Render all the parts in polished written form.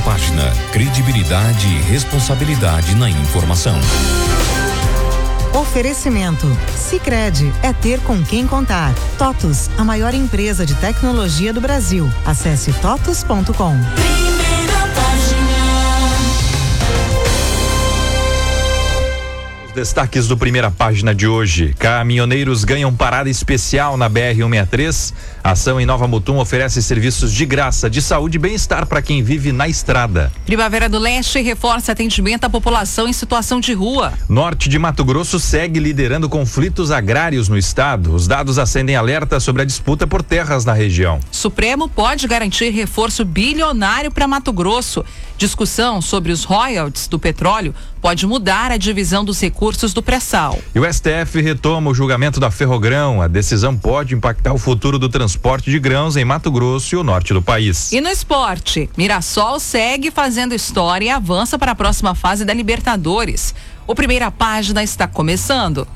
página. Credibilidade e responsabilidade na informação. Oferecimento. Sicredi é ter com quem contar. TOTUS, a maior empresa de tecnologia do Brasil. Acesse totus.com. Destaques do Primeira Página de hoje. Caminhoneiros ganham parada especial na BR-163. A ação em Nova Mutum oferece serviços de graça de saúde e bem-estar para quem vive na estrada. Primavera do Leste reforça atendimento à população em situação de rua. Norte de Mato Grosso segue liderando conflitos agrários no estado. Os dados acendem alerta sobre a disputa por terras na região. Supremo pode garantir reforço bilionário para Mato Grosso. Discussão sobre os royalties do petróleo pode mudar a divisão dos recursos do pré-sal. E o STF retoma o julgamento da Ferrogrão. A decisão pode impactar o futuro do transporte de grãos em Mato Grosso e o norte do país. E no esporte, Mirassol segue fazendo história e avança para a próxima fase da Libertadores. O Primeira Página está começando.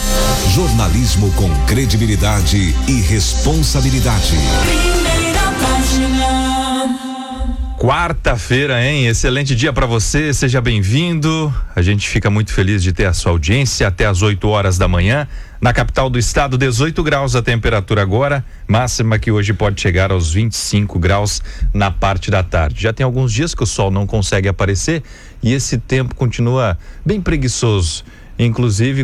Jornalismo com credibilidade e responsabilidade. Primeira Página. Quarta-feira, hein? Excelente dia para você, seja bem-vindo. A gente fica muito feliz de ter a sua audiência até às 8 horas da manhã. Na capital do estado, 18 graus a temperatura agora, máxima que hoje pode chegar aos 25 graus na parte da tarde. Já tem alguns dias que o sol não consegue aparecer e esse tempo continua bem preguiçoso, inclusive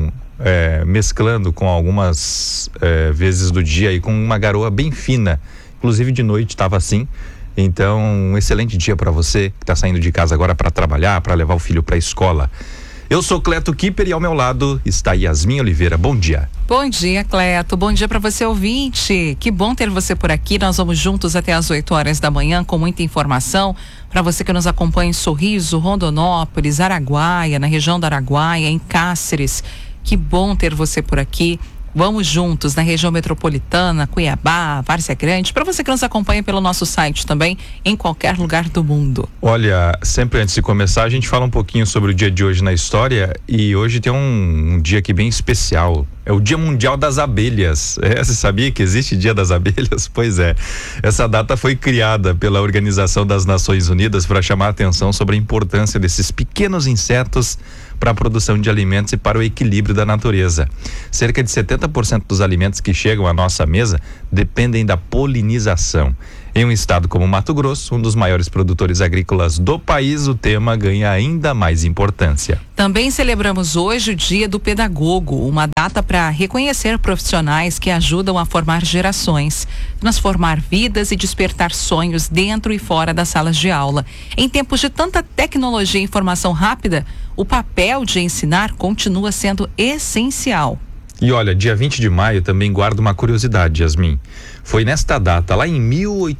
mesclando com algumas vezes do dia e com uma garoa bem fina. Inclusive de noite estava assim. Então, um excelente dia para você que está saindo de casa agora para trabalhar, para levar o filho para a escola. Eu sou Cleto Kipper e ao meu lado está Yasmin Oliveira. Bom dia. Bom dia, Cleto. Bom dia para você, ouvinte. Que bom ter você por aqui. Nós vamos juntos até às 8 horas da manhã com muita informação para você que nos acompanha em Sorriso, Rondonópolis, Araguaia, na região da Araguaia, em Cáceres. Que bom ter você por aqui. Vamos juntos na região metropolitana, Cuiabá, Várzea Grande, para você que nos acompanha pelo nosso site também, em qualquer lugar do mundo. Olha, sempre antes de começar, a gente fala um pouquinho sobre o dia de hoje na história e hoje tem um dia aqui bem especial. É o Dia Mundial das Abelhas. Você sabia que existe Dia das Abelhas? Pois é. Essa data foi criada pela Organização das Nações Unidas para chamar a atenção sobre a importância desses pequenos insetos para a produção de alimentos e para o equilíbrio da natureza. Cerca de 70% dos alimentos que chegam à nossa mesa dependem da polinização. Em um estado como Mato Grosso, um dos maiores produtores agrícolas do país, o tema ganha ainda mais importância. Também celebramos hoje o Dia do Pedagogo, uma data para reconhecer profissionais que ajudam a formar gerações, transformar vidas e despertar sonhos dentro e fora das salas de aula. Em tempos de tanta tecnologia e informação rápida, o papel de ensinar continua sendo essencial. E olha, dia 20 de maio também guarda uma curiosidade, Yasmin. Foi nesta data, lá em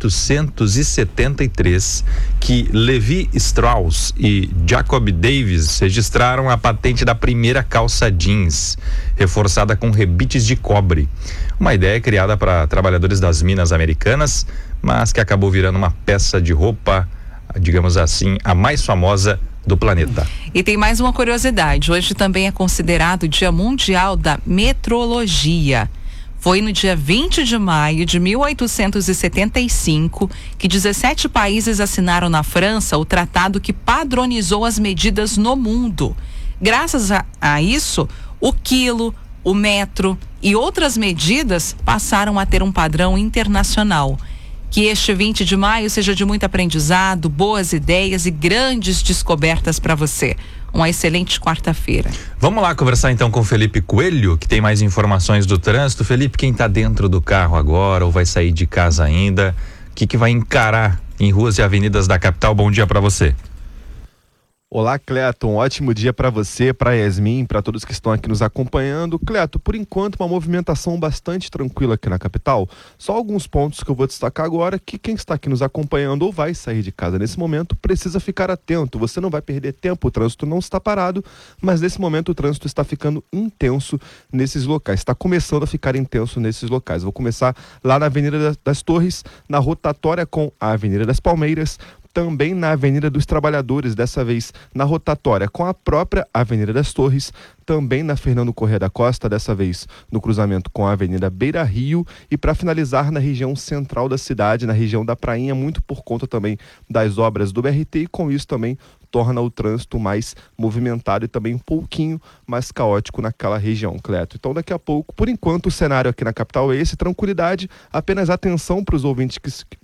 1873, que Levi Strauss e Jacob Davis registraram a patente da primeira calça jeans, reforçada com rebites de cobre. Uma ideia criada para trabalhadores das minas americanas, mas que acabou virando uma peça de roupa, digamos assim, a mais famosa do planeta. E tem mais uma curiosidade, hoje também é considerado o Dia Mundial da Metrologia. Foi no dia 20 de maio de 1875 que 17 países assinaram na França o tratado que padronizou as medidas no mundo. Graças a isso, o quilo, o metro e outras medidas passaram a ter um padrão internacional. Que este 20 de maio seja de muito aprendizado, boas ideias e grandes descobertas para você. Uma excelente quarta-feira. Vamos lá conversar então com o Felipe Coelho, que tem mais informações do trânsito. Felipe, quem está dentro do carro agora ou vai sair de casa ainda, o que vai encarar em ruas e avenidas da capital? Bom dia para você. Olá, Cleto, um ótimo dia para você, para Yasmin, para todos que estão aqui nos acompanhando. Cleto, por enquanto uma movimentação bastante tranquila aqui na capital. Só alguns pontos que eu vou destacar agora, que quem está aqui nos acompanhando ou vai sair de casa nesse momento precisa ficar atento. Você não vai perder tempo, o trânsito não está parado, mas nesse momento o trânsito está ficando intenso nesses locais. Está começando a ficar intenso nesses locais. Vou começar lá na Avenida das Torres, na rotatória com a Avenida das Palmeiras. também na Avenida dos Trabalhadores, dessa vez na rotatória com a própria Avenida das Torres, também na Fernando Corrêa da Costa, dessa vez no cruzamento com a Avenida Beira Rio, e para finalizar na região central da cidade, na região da Prainha, muito por conta também das obras do BRT, e com isso também torna o trânsito mais movimentado e também um pouquinho mais caótico naquela região, Cleto. Então daqui a pouco, por enquanto o cenário aqui na capital é esse, tranquilidade, apenas atenção para os ouvintes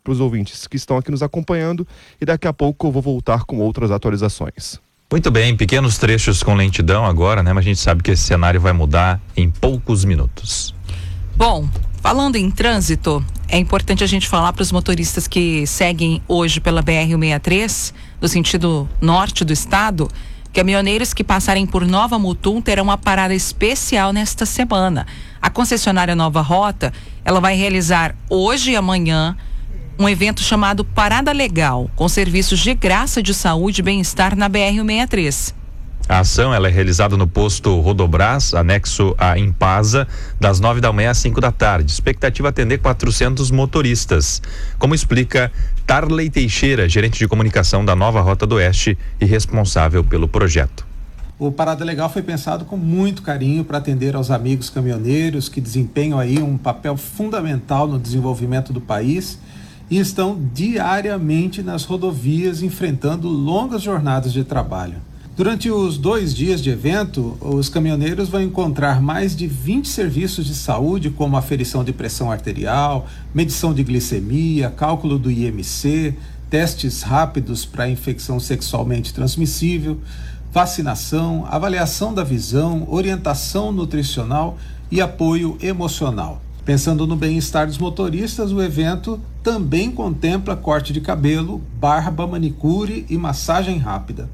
que estão aqui nos acompanhando, e daqui a pouco eu vou voltar com outras atualizações. Muito bem, pequenos trechos com lentidão agora, né? Mas a gente sabe que esse cenário vai mudar em poucos minutos. Bom, falando em trânsito, é importante a gente falar para os motoristas que seguem hoje pela BR-163, no sentido norte do estado, caminhoneiros que passarem por Nova Mutum terão uma parada especial nesta semana. A concessionária Nova Rota, ela vai realizar hoje e amanhã um evento chamado Parada Legal, com serviços de graça de saúde e bem-estar na BR-163. A ação ela é realizada no posto Rodobras, anexo à Impasa, das 9 da manhã às 5 da tarde. Expectativa atender 400 motoristas. Como explica Tarley Teixeira, gerente de comunicação da Nova Rota do Oeste e responsável pelo projeto. O Parada Legal foi pensado com muito carinho para atender aos amigos caminhoneiros que desempenham aí um papel fundamental no desenvolvimento do país e estão diariamente nas rodovias enfrentando longas jornadas de trabalho. Durante os 2 dias de evento, os caminhoneiros vão encontrar mais de 20 serviços de saúde, como aferição de pressão arterial, medição de glicemia, cálculo do IMC, testes rápidos para infecção sexualmente transmissível, vacinação, avaliação da visão, orientação nutricional e apoio emocional. Pensando no bem-estar dos motoristas, o evento também contempla corte de cabelo, barba, manicure e massagem rápida.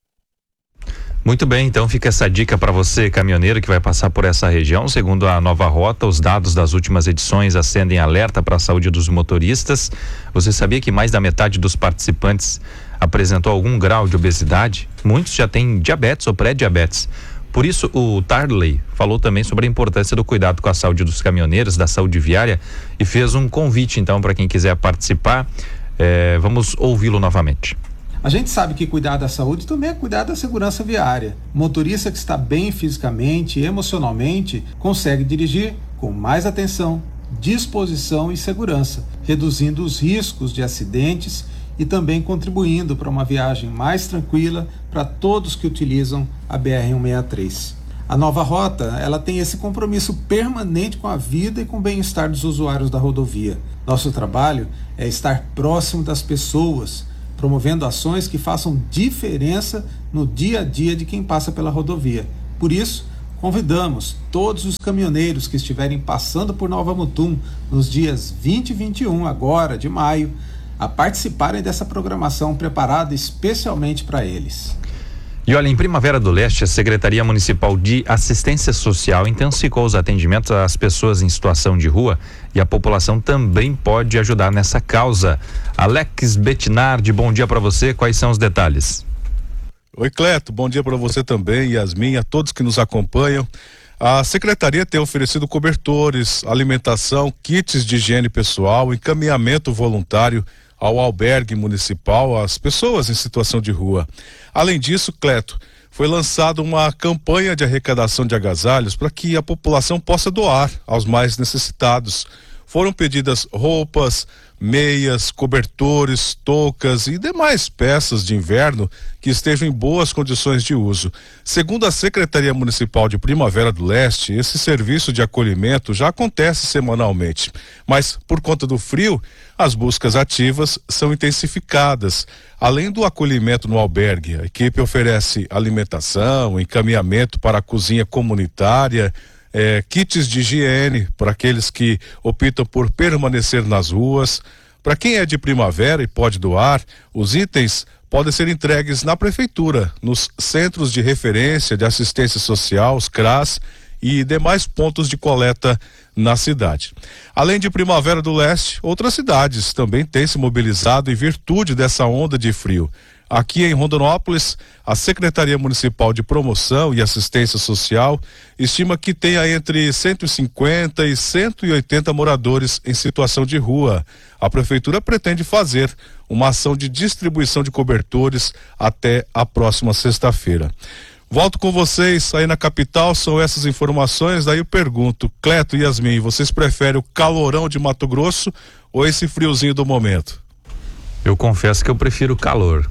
Muito bem, então fica essa dica para você, caminhoneiro que vai passar por essa região. Segundo a Nova Rota, os dados das últimas edições acendem alerta para a saúde dos motoristas. Você sabia que mais da metade dos participantes apresentou algum grau de obesidade? Muitos já têm diabetes ou pré-diabetes. Por isso, o Tarley falou também sobre a importância do cuidado com a saúde dos caminhoneiros, da saúde viária, e fez um convite, então, para quem quiser participar. Vamos ouvi-lo novamente. A gente sabe que cuidar da saúde também é cuidar da segurança viária. O motorista que está bem fisicamente e emocionalmente consegue dirigir com mais atenção, disposição e segurança, reduzindo os riscos de acidentes e também contribuindo para uma viagem mais tranquila para todos que utilizam a BR-163. A Nova Rota, ela tem esse compromisso permanente com a vida e com o bem-estar dos usuários da rodovia. Nosso trabalho é estar próximo das pessoas, promovendo ações que façam diferença no dia a dia de quem passa pela rodovia. Por isso, convidamos todos os caminhoneiros que estiverem passando por Nova Mutum nos dias 20 e 21, agora de maio, a participarem dessa programação preparada especialmente para eles. E olha, em Primavera do Leste, a Secretaria Municipal de Assistência Social intensificou os atendimentos às pessoas em situação de rua, e a população também pode ajudar nessa causa. Alex Bettinardi, bom dia para você, quais são os detalhes? Oi, Cleto, bom dia para você também, Yasmin, a todos que nos acompanham. A Secretaria tem oferecido cobertores, alimentação, kits de higiene pessoal, encaminhamento voluntário ao albergue municipal, às pessoas em situação de rua. Além disso, Cleto, foi lançada uma campanha de arrecadação de agasalhos para que a população possa doar aos mais necessitados. Foram pedidas roupas, meias, cobertores, toucas e demais peças de inverno que estejam em boas condições de uso. Segundo a Secretaria Municipal de Primavera do Leste, esse serviço de acolhimento já acontece semanalmente, mas por conta do frio, as buscas ativas são intensificadas. Além do acolhimento no albergue, a equipe oferece alimentação, encaminhamento para a cozinha comunitária, kits de higiene para aqueles que optam por permanecer nas ruas. Para quem é de Primavera e pode doar, os itens podem ser entregues na prefeitura, nos centros de referência de assistência social, os CRAS, e demais pontos de coleta na cidade. Além de Primavera do Leste, outras cidades também têm se mobilizado em virtude dessa onda de frio. Aqui em Rondonópolis, a Secretaria Municipal de Promoção e Assistência Social estima que tenha entre 150 e 180 moradores em situação de rua. A Prefeitura pretende fazer uma ação de distribuição de cobertores até a próxima sexta-feira. Volto com vocês aí na capital, são essas informações, daí eu pergunto, Cleto e Yasmin, vocês preferem o calorão de Mato Grosso ou esse friozinho do momento? Eu confesso que eu prefiro o calor.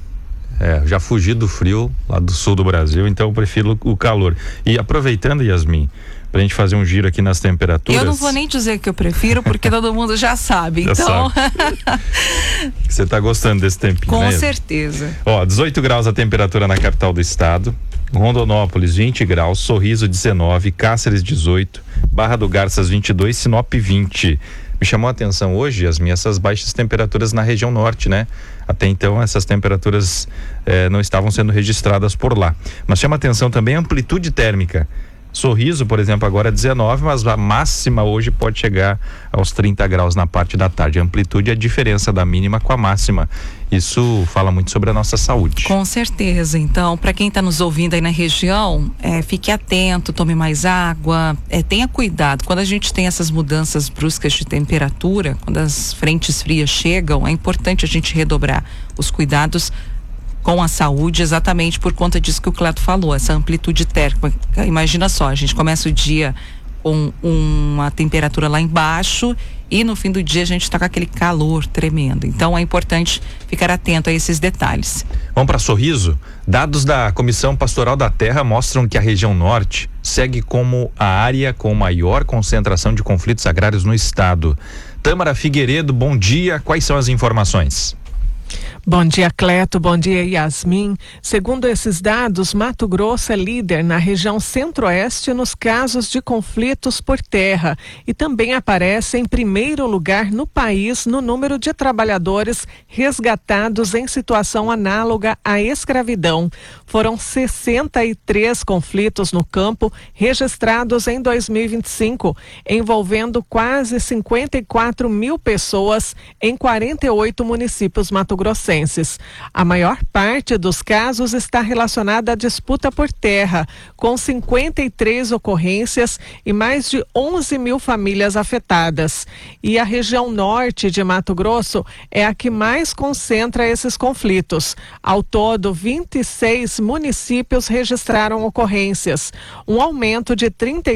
Já fugi do frio lá do sul do Brasil, então eu prefiro o calor. E aproveitando, Yasmin, pra gente fazer um giro aqui nas temperaturas. Eu não vou nem dizer que eu prefiro, porque todo mundo já sabe, já então. Sabe. Você tá gostando desse tempinho, com né? certeza. 18 graus a temperatura na capital do estado. Rondonópolis 20 graus, Sorriso 19, Cáceres 18, Barra do Garças 22, Sinop 20. Me chamou a atenção hoje, essas baixas temperaturas na região norte, né? Até então essas temperaturas não estavam sendo registradas por lá. Mas chama a atenção também a amplitude térmica. Sorriso, por exemplo, agora 19, mas a máxima hoje pode chegar aos 30 graus na parte da tarde. A amplitude é a diferença da mínima com a máxima. Isso fala muito sobre a nossa saúde. Com certeza. Então, para quem está nos ouvindo aí na região, fique atento, tome mais água, tenha cuidado. Quando a gente tem essas mudanças bruscas de temperatura, quando as frentes frias chegam, é importante a gente redobrar os cuidados com a saúde, exatamente por conta disso que o Cleto falou, essa amplitude térmica. Imagina só, a gente começa o dia com uma temperatura lá embaixo e no fim do dia a gente está com aquele calor tremendo. Então é importante ficar atento a esses detalhes. Vamos para Sorriso? Dados da Comissão Pastoral da Terra mostram que a região norte segue como a área com maior concentração de conflitos agrários no estado. Tâmara Figueiredo, bom dia. Quais são as informações? Bom dia, Cleto. Bom dia, Yasmin. Segundo esses dados, Mato Grosso é líder na região centro-oeste nos casos de conflitos por terra e também aparece em primeiro lugar no país no número de trabalhadores resgatados em situação análoga à escravidão. Foram 63 conflitos no campo registrados em 2025, envolvendo quase 54 mil pessoas em 48 municípios mato-grossenses. A maior parte dos casos está relacionada à disputa por terra, com 53 ocorrências e mais de 11 mil famílias afetadas. E a região norte de Mato Grosso é a que mais concentra esses conflitos. Ao todo, 26 municípios registraram ocorrências, um aumento de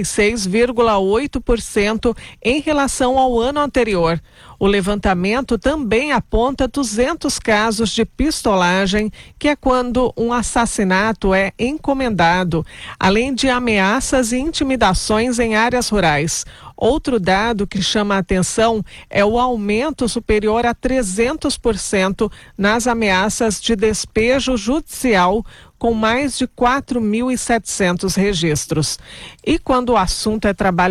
36,8% em relação ao ano anterior. O levantamento também aponta 200 casos de pistolagem, que é quando um assassinato é encomendado, além de ameaças e intimidações em áreas rurais. Outro dado que chama a atenção é o aumento superior a 300% nas ameaças de despejo judicial, com mais de 4.700 registros. E quando o assunto é trabalho